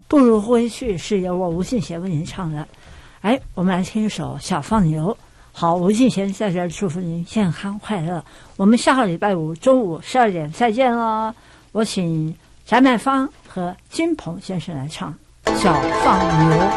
不如回去是由我吴信贤为您唱的。哎，我们来听一首《小放牛》。好，吴信贤在这儿祝福您健康快乐。我们下个礼拜五中午12点再见喽。我请翟曼芳和金鹏先生来唱《小放牛》。